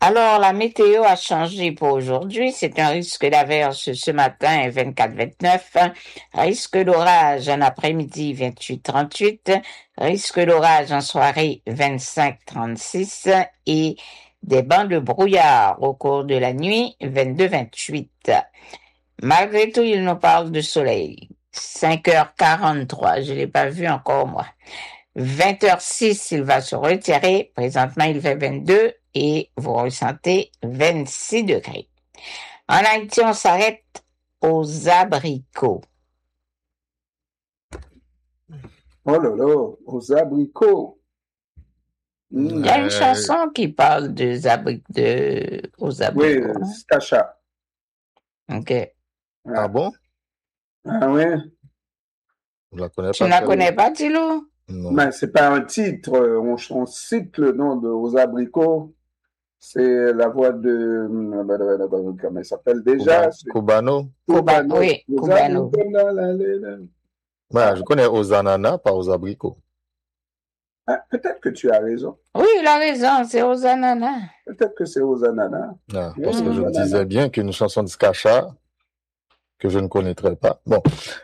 Alors, la météo a changé pour aujourd'hui. C'est un risque d'averse ce matin, 24-29. Risque d'orage en après-midi, 28-38. Risque d'orage en soirée, 25-36. Et des bancs de brouillard au cours de la nuit, 22-28. Malgré tout, il nous parle de soleil. 5h43, je l'ai pas vu encore, moi. 20h06, il va se retirer. Présentement, il fait 22 et vous ressentez 26 degrés. En Haïti, on s'arrête aux abricots. Oh là là, aux abricots. Il y a une chanson qui parle aux abricots. Oui, Stacha. OK. Ah bon? Ah ouais? Je la connais Tu pas. ne la connais pas, Thilo? Non. Mais c'est pas un titre, on cite le nom de Aux abricots. C'est la voix de, comment il s'appelle déjà? Cubano. Cubano, oui, Cubano. Ouais, je connais aux ananas, pas aux abricots. Ah, peut-être que tu as raison. Oui, il a raison, c'est aux ananas. Peut-être que c'est aux ananas. Ah, parce que je me disais bien qu'une chanson de Skacha que je ne connaîtrais pas. Bon.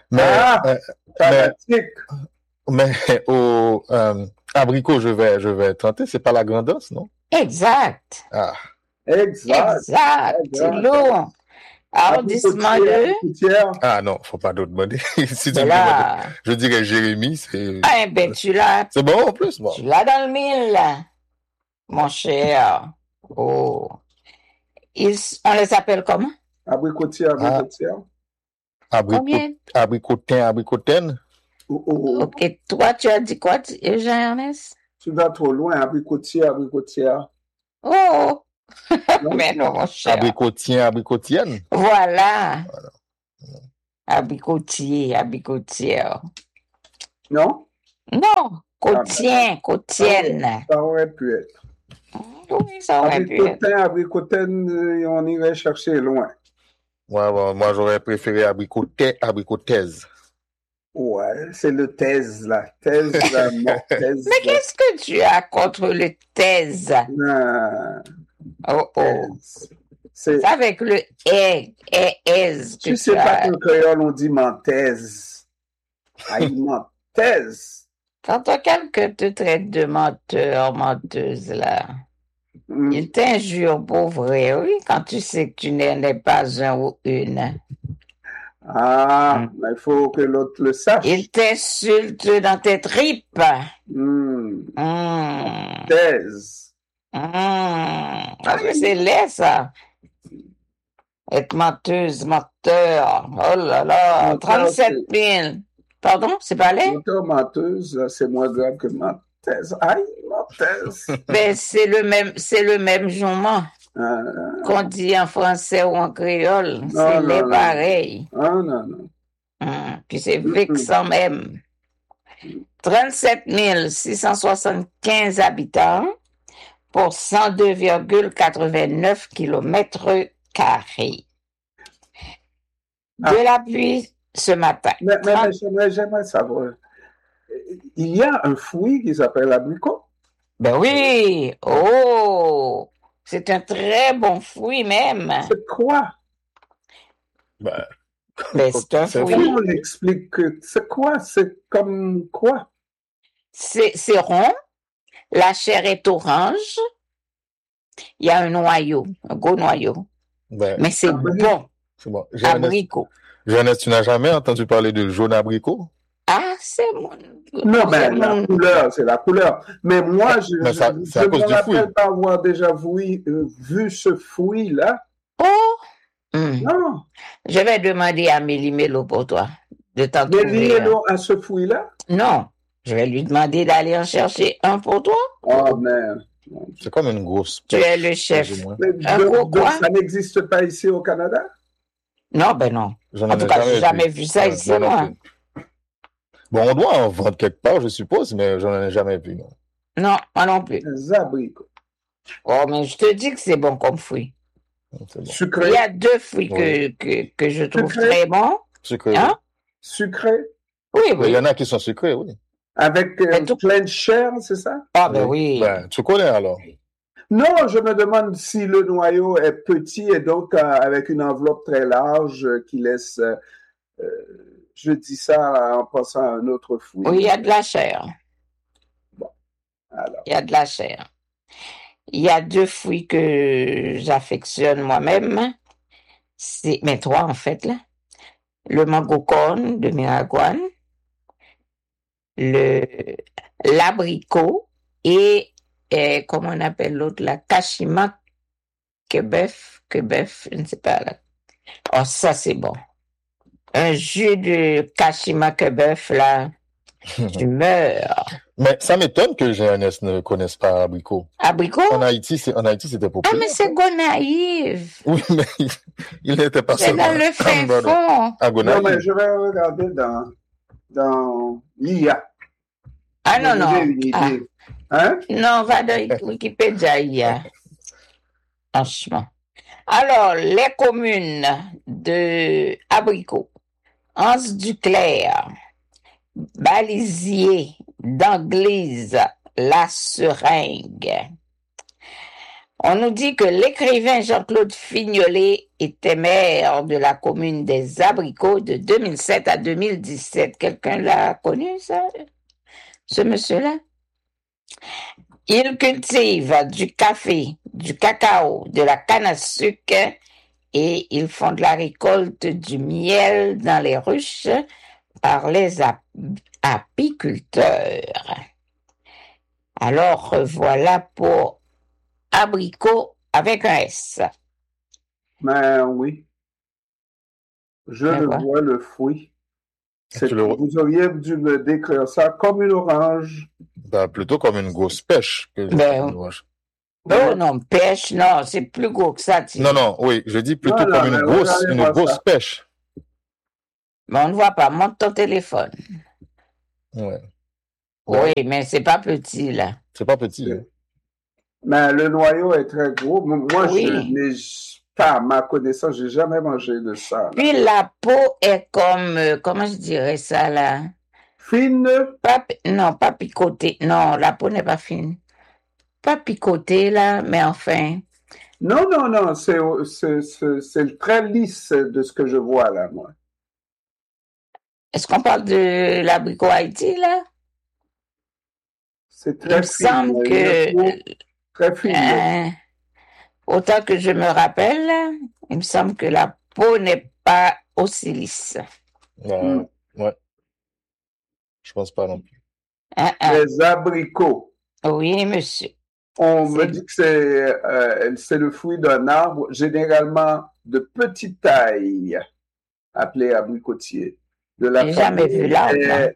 Mais aux abricots, je vais tenter. C'est pas la grandance, non? Exact. Ah. Exact. C'est lourd. Arrondissement de... Ah non, faut pas d'autre demander. Si tu là... je dirais Jérémy, c'est... Ah ben tu l'as... C'est bon en plus, moi. Tu l'as dans le mille, mon cher. Oh. On les appelle comment? Abricotière. Combien? Abricotaine. Ok, toi tu as dit quoi, Jean-Ernest? Tu vas trop loin, abricotière. Oh! Mais non, mon cher. Abricotienne. Voilà. Abricotière. Non? Non, côtienne. Ça aurait pu être. Oui, ça aurait pu être. Abricotaine, on irait chercher loin. Ouais, moi j'aurais préféré abricotaise. Ouais, c'est le thèse, là. Thèse. Mais qu'est-ce que tu as contre le thèse? Oh. C'est avec le aise. Tu sais pas qu'en créole, on dit menteuse. Menteuse. Quand quelqu'un te traite de menteuse, là, il t'injure pour vrai, oui, quand tu sais que tu n'es pas un ou une. Ah, mais il faut que l'autre le sache. Il t'insulte dans tes tripes. Thèse. Parce que c'est laid, ça. Être menteuse, menteur. Oh là là, 37 000. Pardon, c'est pas laid? Menteuse, c'est moins grave que menteuse. Aïe, menteuse. Ben, c'est le même jonnement. Qu'on dit en français ou en créole. C'est laid pareil. Non. Puis c'est vexant même. 37 675 habitants pour 102,89 km². De la pluie ce matin. Mais j'aimerais savoir. Il y a un fruit qui s'appelle l'abricot? Ben oui. Oh! C'est un très bon fruit même. C'est quoi? Ben, c'est un fruit. On l'explique que c'est quoi? C'est comme quoi? C'est rond. La chair est orange. Il y a un noyau, un gros noyau. Ben, mais c'est bon. C'est bon. Abricot. Jeannette, tu n'as jamais entendu parler de jaune abricot? Ah, c'est mon... Non, ben, couleur, c'est la couleur. Mais moi, je ne me rappelle pas avoir déjà vu ce fruit-là. Oh! Non. Je vais demander à Mélie Mélo pour toi de t'en trouver. Mélie Mélo a ce fruit-là? Non. Je vais lui demander d'aller en chercher un pour toi. Oh, merde. C'est comme une grosse... Tu es le chef. Donc, ça n'existe pas ici au Canada? Non, ben non. En tout cas, j'ai jamais vu ça ici, moi. Bon, on doit en vendre quelque part, je suppose, mais j'en ai jamais vu, non. Non, moi non plus. Les abricots. Oh, mais je te dis que c'est bon comme fruit. Bon. Sucré. Il y a deux fruits que je trouve très bons. Sucré. Hein? Sucré? Oui. Il y en a qui sont sucrés, oui. Avec plein de chair, c'est ça? Ah, ben oui. Ben, tu connais alors. Non, je me demande si le noyau est petit et donc avec une enveloppe très large qui laisse. Je dis ça en pensant à un autre fruit. Oui, il y a de la chair. Bon, alors. Il y a de la chair. Il y a deux fruits que j'affectionne moi-même. C'est, mais trois en fait, là. Le mango corn de Miraguane, l'abricot et comment on appelle l'autre, la Kashima Kebef, je ne sais pas. Là. Oh, ça c'est bon. Un jus de Kashima Kebef, là, tu meurs. Mais ça m'étonne que Jeunesse ne connaisse pas abricot. Abricot? En Haïti, c'était populaire. Ah, mais c'est Gonaïve. Oui, mais il n'était pas C'est seulement dans le fin fond. à Gonaïve. Non, mais je vais regarder dans l'IA. Ah non, non. Une idée. Hein? Non, va dans Wikipédia, il y a. Franchement. Alors, les communes de Abricot, Anse-du-Clair, Balisier, d'Anglise, La Seringue. On nous dit que l'écrivain Jean-Claude Fignolet était maire de la commune des Abricots de 2007 à 2017. Quelqu'un l'a connu, ça? Ce monsieur-là? Il cultive du café, du cacao, de la canne à sucre et ils font de la récolte du miel dans les ruches par les apiculteurs. Alors, voilà pour abricot avec un S. Mais oui. Je le vois, le fruit. Vous auriez dû me décrire ça comme une orange. Ben, plutôt comme une grosse pêche. Oh non, pêche, non, c'est plus gros que ça. Non, oui, je dis plutôt comme une grosse pêche. Mais on ne voit pas, monte ton téléphone. Ouais. Oui, mais c'est pas petit, là. C'est pas petit. Hein. Mais le noyau est très gros. Moi, je n'ai pas, à ma connaissance, j'ai jamais mangé de ça. Là. Puis la peau est comme, comment je dirais ça, là? Fine? Non, pas picotée. Non, la peau n'est pas fine. Pas picotée, là, mais enfin. Non, c'est très lisse de ce que je vois, là, moi. Est-ce qu'on parle de l'abricot Haïti, là? C'est très fine. Il me semble que... Très fine. Autant que je me rappelle, il me semble que la peau n'est pas aussi lisse. Ouais. Je pense pas non plus. Les abricots. Oui, monsieur. On me dit que c'est le fruit d'un arbre généralement de petite taille, appelé abricotier. De la J'ai jamais vu l'arbre.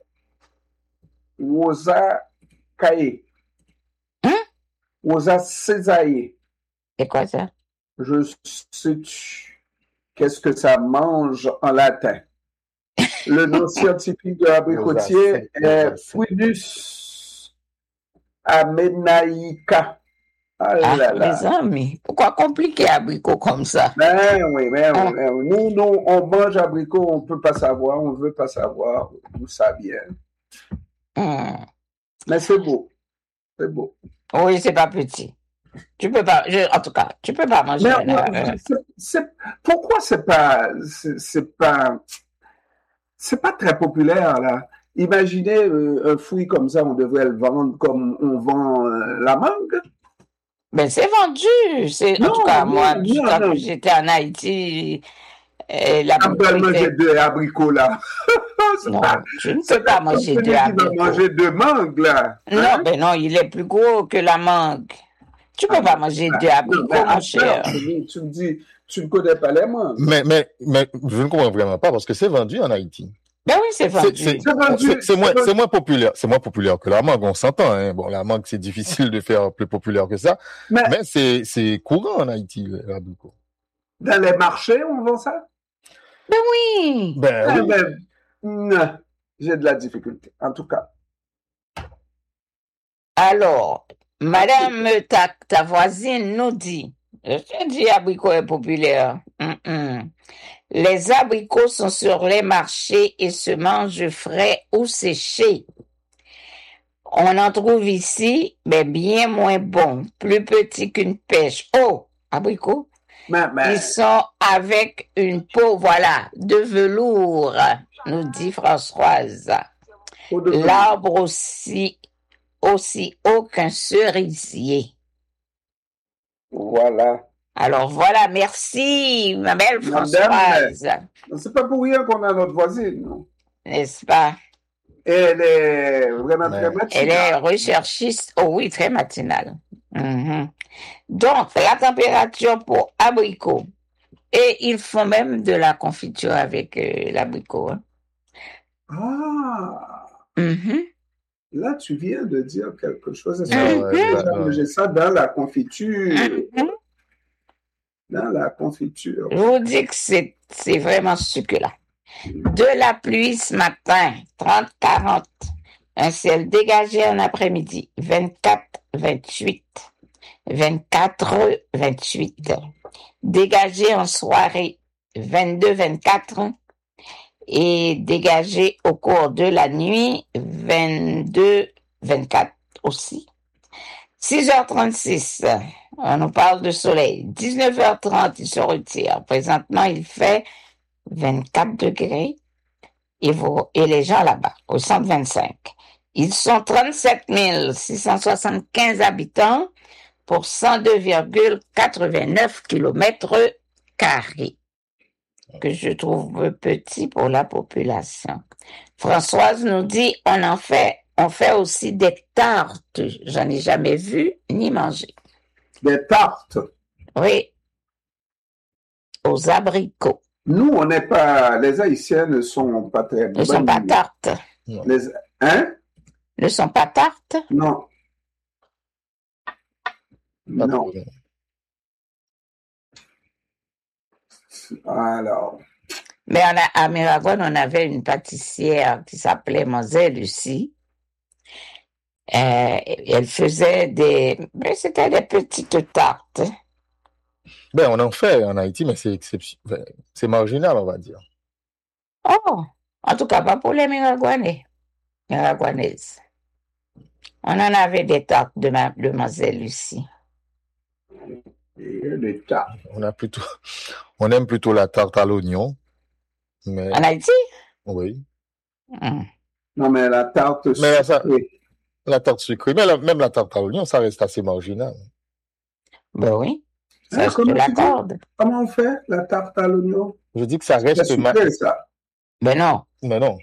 Rosa caillé. Rosa césaillé. C'est quoi ça? Je sais qu'est-ce que ça mange en latin. Le nom scientifique de l'abricotier est Fuidus amenaica. Les amis, pourquoi compliquer abricot comme ça? Mais oui. Nous, on mange abricot, on peut pas savoir, on veut pas savoir d'où ça vient. Mais c'est beau. C'est beau. Oui, c'est pas petit. Tu peux pas, en tout cas, tu peux pas manger. Pourquoi c'est pas très populaire, là? Imaginez un fruit comme ça, on devrait le vendre comme on vend la mangue. Ben, c'est vendu. En tout cas, moi, quand j'étais en Haïti, l'abricot. Manger deux abricots, là. Non, tu ne peux pas manger deux abricots. Manger deux mangues, là. Non, ben non, il est plus gros que la mangue. Tu peux pas manger deux abricots, mon cher. Tu me dis, tu ne connais pas les mangues. Mais je ne comprends vraiment pas parce que c'est vendu en Haïti. Ben oui, c'est vendu. C'est moins populaire. C'est moins populaire que la mangue, on s'entend. Hein. Bon, la mangue, c'est difficile de faire plus populaire que ça. Mais c'est courant en Haïti, l'abricot. Dans les marchés, on vend ça? Ben oui. Non, j'ai de la difficulté, en tout cas. Alors, madame, ta voisine nous dit, je te dis, abricot est populaire. Les abricots sont sur les marchés et se mangent frais ou séchés. On en trouve ici, mais bien moins bons, plus petits qu'une pêche. Oh, abricot. Ils sont avec une peau, voilà, de velours, nous dit Françoise. L'arbre aussi haut qu'un cerisier. Voilà. Alors voilà, merci, ma belle Françoise. C'est pas pour rien qu'on a notre voisine, non? N'est-ce pas? Et elle est vraiment très matinale. Elle est recherchiste, oh oui, très matinale. Donc, la température pour abricot. Et ils font même de la confiture avec l'abricot. Hein. Ah! Là, tu viens de dire quelque chose. J'ai ça dans la confiture. Dans la confiture. Je vous dis que c'est vraiment succulent. De la pluie ce matin, 30-40. Un ciel dégagé en après-midi, 24-28. 24-28. Dégagé en soirée, 22-24. Et dégagé au cours de la nuit, 22-24 aussi. 6h36, on nous parle de soleil. 19h30, il se retire. Présentement, il fait 24 degrés. Et les gens là-bas, au 125. Ils sont 37 675 habitants pour 102,89 km², que je trouve petit pour la population. Françoise nous dit, on fait aussi des tartes. J'en ai jamais vu ni mangé. Des tartes? Oui. Aux abricots. Nous, on n'est pas, les Haïtiens ne sont pas très bonnes. Ne sont pas tartes. Hein? Ne sont pas tartes? Non. Non. Alors. Mais à Miragouane, on avait une pâtissière qui s'appelait Mademoiselle Lucie. Elle faisait mais c'était des petites tartes. Ben, on en fait en Haïti, mais c'est marginal, on va dire. Oh, en tout cas, pas pour les Miragouanaises. On en avait des tartes de Mademoiselle Lucie. Des tartes. On aime plutôt la tarte à l'oignon. Mais... En Haïti? Oui. Non, mais la tarte sucrée. La tarte sucrée. Mais même la tarte à l'oignon, ça reste assez marginal. Ben oui. Ça, je te l'accorde. Comment on fait la tarte à l'oignon? Je dis que ça reste sucré, ça. Ben non. Mais non.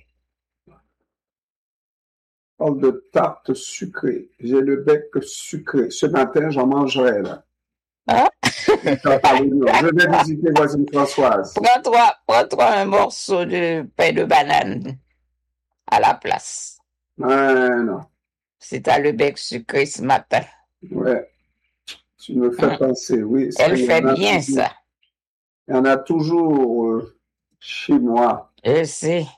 On parle de tarte sucrée. J'ai le bec sucré. Ce matin, j'en mangerai, là. Hein? Je vais visiter voisine Françoise. Prends-toi un morceau de pain de banane à la place. Non. Si t'as le bec sucré ce matin. Ouais. Tu me fais penser, oui. Elle fait bien ça. Il y en a toujours chez moi. Je sais.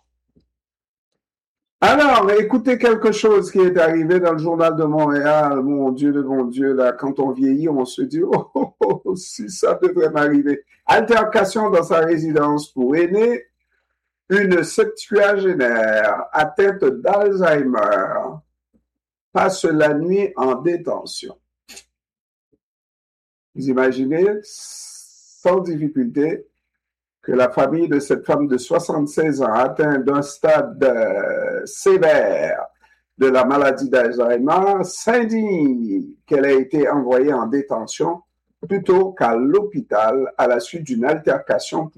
Alors, écoutez quelque chose qui est arrivé dans le journal de Montréal. Mon Dieu, là, quand on vieillit, on se dit, oh, si ça devrait m'arriver. Altercation dans sa résidence pour aînés. Une septuagénaire atteinte d'Alzheimer passe la nuit en détention. Vous imaginez, sans difficulté, que la famille de cette femme de 76 ans atteinte d'un stade sévère de la maladie d'Alzheimer s'indigne qu'elle ait été envoyée en détention plutôt qu'à l'hôpital à la suite d'une altercation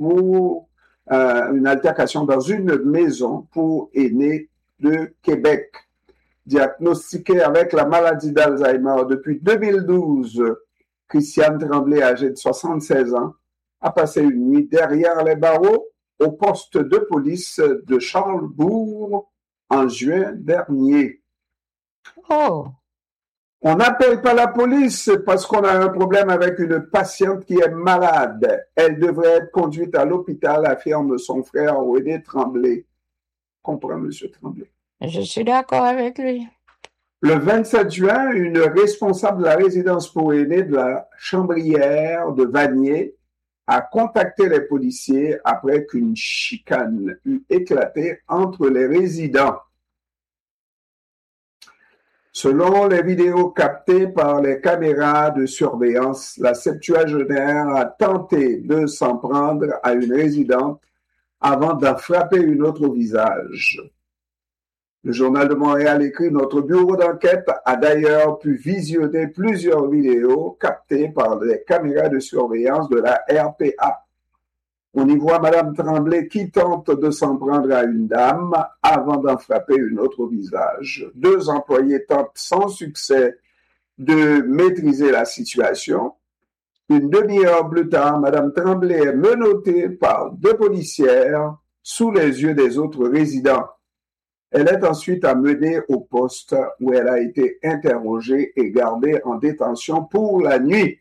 dans une maison pour aînés de Québec. Diagnostiquée avec la maladie d'Alzheimer depuis 2012, Christiane Tremblay, âgée de 76 ans, a passé une nuit derrière les barreaux au poste de police de Charlesbourg en juin dernier. Oh! On n'appelle pas la police parce qu'on a un problème avec une patiente qui est malade. Elle devrait être conduite à l'hôpital, affirme son frère René Tremblay. Comprends, M. Tremblay? Je suis d'accord avec lui. Le 27 juin, une responsable de la résidence pour aînés de la Chambrière de Vanier a contacté les policiers après qu'une chicane eut éclaté entre les résidents. Selon les vidéos captées par les caméras de surveillance, la septuagénaire a tenté de s'en prendre à une résidente avant d'en frapper une autre au visage. Le Journal de Montréal écrit: notre bureau d'enquête a d'ailleurs pu visionner plusieurs vidéos captées par les caméras de surveillance de la RPA. On y voit Mme Tremblay qui tente de s'en prendre à une dame avant d'en frapper une autre au visage. 2 employés tentent sans succès de maîtriser la situation. Une demi-heure plus tard, Mme Tremblay est menottée par 2 policières sous les yeux des autres résidents. Elle est ensuite amenée au poste où elle a été interrogée et gardée en détention pour la nuit.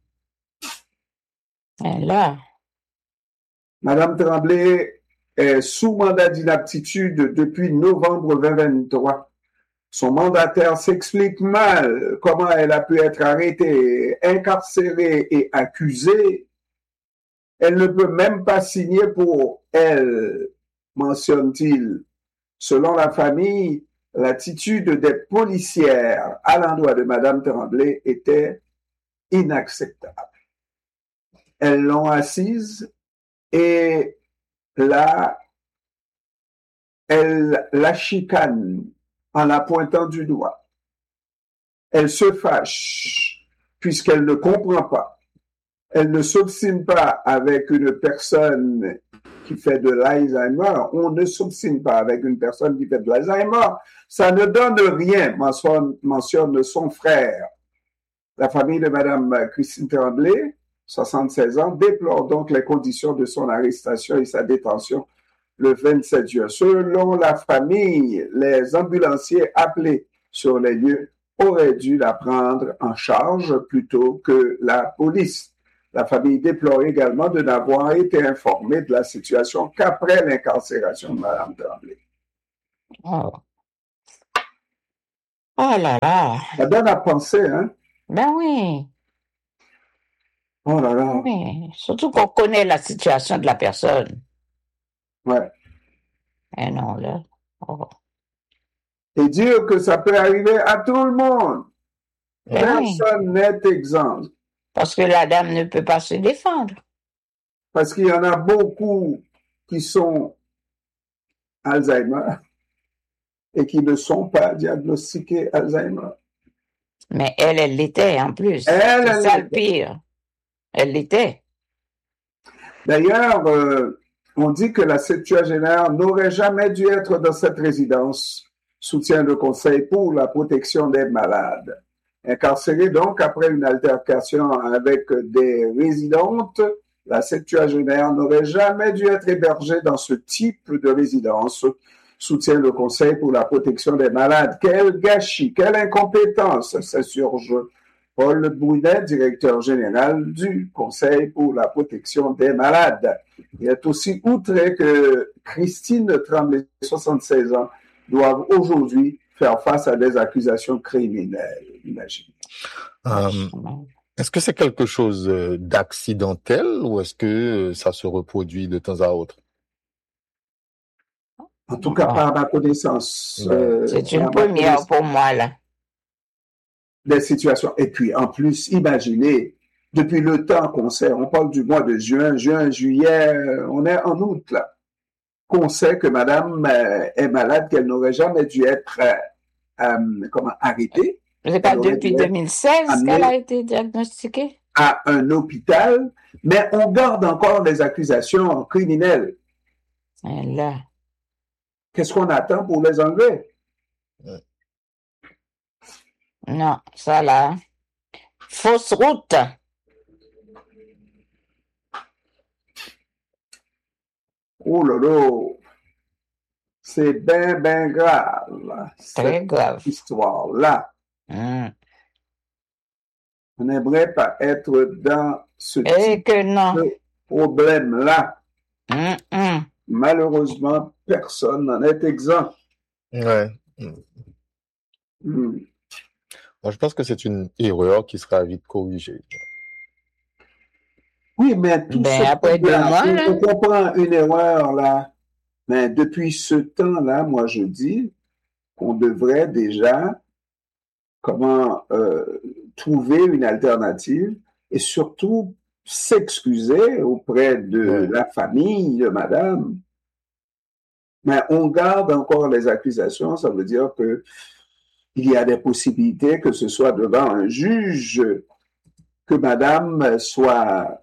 Et là, Madame Tremblay est sous mandat d'inaptitude depuis novembre 2023. Son mandataire s'explique mal comment elle a pu être arrêtée, incarcérée et accusée. Elle ne peut même pas signer pour elle, mentionne-t-il. Selon la famille, l'attitude des policières à l'endroit de Madame Tremblay était inacceptable. Elles l'ont assise et là, elle la chicane en la pointant du doigt. Elle se fâche puisqu'elle ne comprend pas. Elle ne s'obstine pas avec une personne qui fait de l'Alzheimer. On ne s'obstine pas avec une personne qui fait de l'Alzheimer. Ça ne donne rien, mentionne son frère. La famille de Mme Christine Tremblay, 76 ans, déplore donc les conditions de son arrestation et sa détention le 27 juin. Selon la famille, les ambulanciers appelés sur les lieux auraient dû la prendre en charge plutôt que la police. La famille déplore également de n'avoir été informée de la situation qu'après l'incarcération de Mme Tremblay. oh. Oh là là. Ça donne à penser, hein? Ben oui, Oh là là. oui. Surtout qu'on connaît la situation de la personne. Ouais. Eh non, là. Oh. Et dire que ça peut arriver à tout le monde. Ben oui, Personne n'est exempt. parce que la dame ne peut pas se défendre. Parce qu'il y en a beaucoup qui sont Alzheimer et qui ne sont pas diagnostiqués Alzheimer. Mais elle l'était en plus. Elle, C'est elle ça le l'était. pire. Elle l'était. D'ailleurs, on dit que la septuagénaire n'aurait jamais dû être dans cette résidence, soutient le Conseil pour la protection des malades. Incarcérée donc après une altercation avec des résidentes, la septuagénaire n'aurait jamais dû être hébergée dans ce type de résidence, soutient le Conseil pour la protection des malades. Quel gâchis, quelle incompétence, s'insurge Paul Brunet, directeur général du Conseil pour la protection des malades. Il est aussi outré que Christine Tremblay, 76 ans, doive aujourd'hui faire face à des accusations criminelles, imagine. Est-ce que c'est quelque chose d'accidentel ou est-ce que ça se reproduit de temps à autre? En tout cas, par ma connaissance. C'est une première pour moi, là. Des situations. Et puis, en plus, imaginez, depuis le temps qu'on sait, on parle du mois de juin, juillet, on est en août, là, qu'on sait que madame est malade, qu'elle n'aurait jamais dû être arrêtée. C'est pas depuis 2016 qu'elle a été diagnostiquée? À un hôpital, mais on garde encore des accusations criminelles. Et là. Qu'est-ce qu'on attend pour les enlever? Non, ça là. Fausse route. Oh là là. C'est bien grave. Très grave. Cette histoire-là. On n'aimerait pas être dans ce type de problème-là. Malheureusement, personne n'en est exempt. Ouais. Moi, je pense que c'est une erreur qui sera vite corrigée. Oui, mais tout après 2 mois, on comprend une erreur là. Mais depuis ce temps-là, moi je dis qu'on devrait déjà trouver une alternative et surtout s'excuser auprès de la famille de madame. Mais on garde encore les accusations, ça veut dire que il y a des possibilités que ce soit devant un juge que madame soit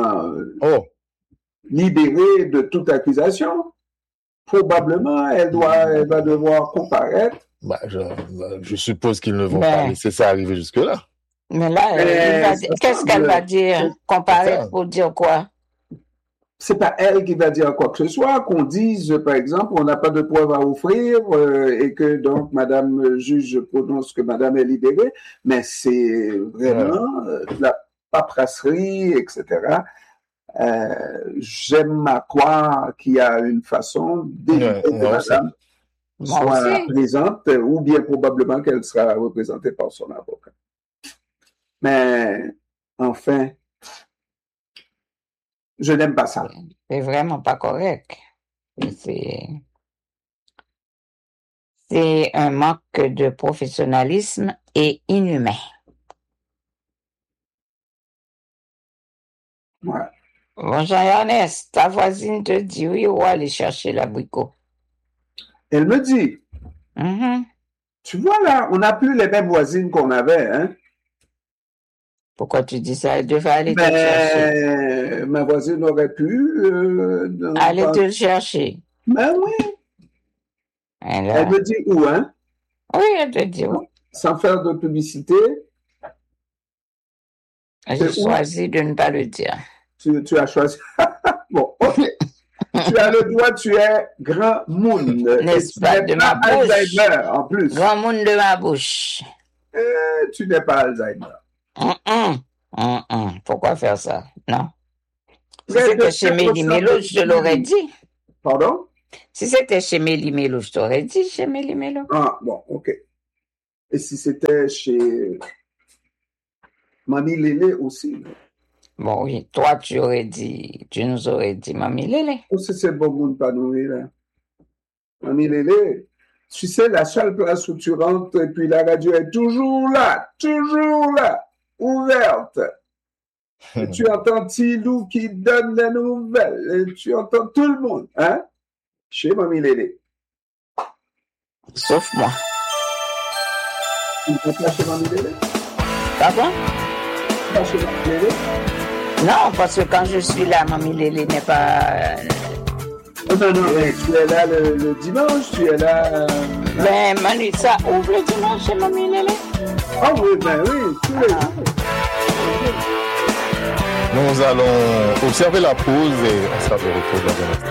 libérée de toute accusation. Probablement, elle va devoir comparaître. Je suppose qu'ils ne vont pas laisser ça arriver jusque-là. Mais là, qu'est-ce qu'elle va dire? Comparaître pour dire quoi? C'est pas elle qui va dire quoi que ce soit, qu'on dise, par exemple, on n'a pas de preuves à offrir et que donc madame juge prononce que madame est libérée, mais c'est vraiment la paperasserie, etc. J'aime à croire qu'il y a une façon d'éviter que madame soit présente ou bien probablement qu'elle sera représentée par son avocat. Mais enfin, je n'aime pas ça. C'est vraiment pas correct. C'est un manque de professionnalisme et inhumain. Ouais. Bon, Jean-Ernest, ta voisine te dit oui, on va aller chercher l'abricot. Elle me dit, tu vois là, on n'a plus les mêmes voisines qu'on avait, hein? Pourquoi tu dis ça? Elle devait aller te chercher. Ma voisine aurait pu... aller te chercher. Ben oui. Elle me dit où, hein? Oui, elle te dit où. Sans faire de publicité. J'ai choisi de ne pas le dire. Tu as choisi. Bon, ok. Tu as le droit, tu es grand monde. N'est-ce pas, de ma bouche. Alzheimer, en plus. Grand monde de ma bouche. Tu n'es pas Alzheimer. Pourquoi faire ça? Non. Si c'était chez Méli-Mélo, je te l'aurais dit. Pardon? Si c'était chez Méli-Mélo, je t'aurais dit chez Méli-Mélo. Ah, bon, ok. Et si c'était chez Mamie Lélé aussi? Bon, oui, toi, tu nous aurais dit Mamie Lélé. Oh, c'est bon monde pas nous, là. Mamie Lélé, tu sais, la seule place où tu rentres et puis la radio est toujours là, ouverte. Et tu entends Tilou qui donne les nouvelles, et tu entends tout le monde, hein? Chez Mamie Lélé. Sauf moi. Tu ne pas chez Mamie Lélé? Pardon? Pas chez Mamie Lélé? Non, parce que quand je suis là, Mamie Lélé n'est pas... Non, mais tu es là le dimanche, tu es là... Mais Manu, ça ouvre le dimanche chez Mamie Lélé? Ah oui, ben oui, tous les jours. Nous allons observer la pause et on sera de retour dans un instant.